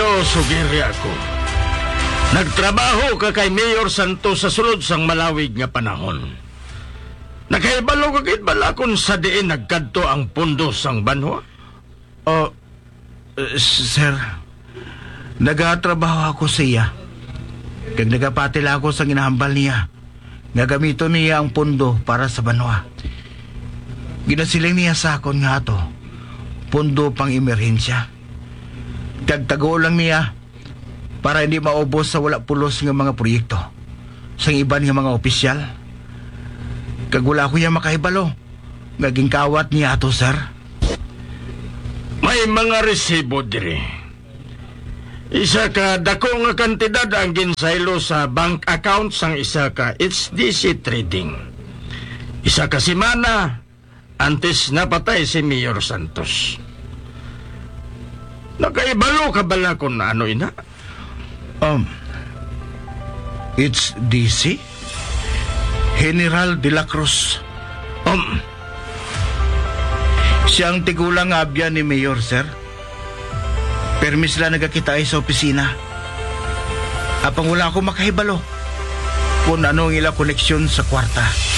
Hello, sugiri ako. Nagtrabaho ka kay Mayor Santos sa sulod sang malawig nga panahon. Nakaibalo ka kit balakon sa diin nagkadto ang pundo sang banwa? Oh, sir, nagatrabaho ako sa iya. Kag nagapatila ako sa ginahambal niya. Nagamito niya ang pundo para sa banwa. Ginasiling niya sa akon nga ato, pundo pang emerhensya. Kag tago lang niya para hindi maubos sa wala pulos nga mga proyekto sang iban nga mga opisyal. Kag wala ko niya makahibalo, naging kawat niya ato, sir. May mga resibo diri. Isa ka dako nga kantidad ang ginsaylo sa bank account sang isa ka HDC Trading. Isa ka semana antes napatay si Mayor Santos. Nakaibalo ka bala kung ano ina? HDC? General de la Cruz. Siyang tigulang abya ni Mayor, sir. Permis lang nagkakita ay sa opisina. Apang wala ako makahibalo kung ano ang ila koneksyon sa kwarta.